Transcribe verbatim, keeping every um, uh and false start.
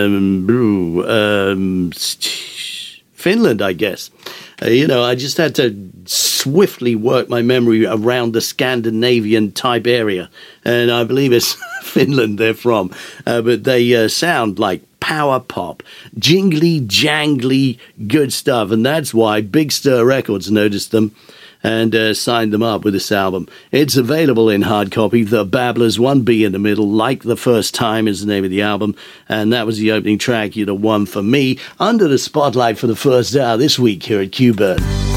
um, brew, um, Finland, I guess. Uh, you know, I just had to swiftly work my memory around the Scandinavian type area, and I believe it's Finland they're from. Uh, but they uh, sound like power pop, jingly, jangly, good stuff, and that's why Big Stir Records noticed them and uh, signed them up with this album. It's available in hard copy. The Babblers, one B in the middle, Like the First Time is the name of the album, and that was the opening track, you know, one for me, under the spotlight for the first hour this week here at Q-Burn.